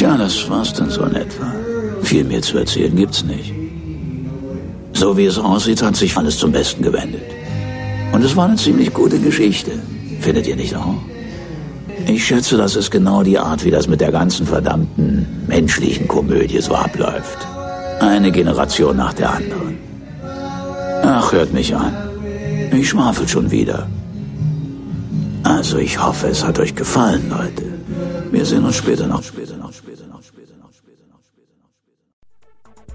Tja, das war's dann so in etwa. Viel mehr zu erzählen gibt's nicht. So wie es aussieht, hat sich alles zum Besten gewendet. Und es war eine ziemlich gute Geschichte. Findet ihr nicht auch? Ich schätze, das ist genau die Art, wie das mit der ganzen verdammten menschlichen Komödie so abläuft. Eine Generation nach der anderen. Ach, hört mich an. Ich schwafel schon wieder. Also ich hoffe, es hat euch gefallen, Leute. Wir sehen uns später noch.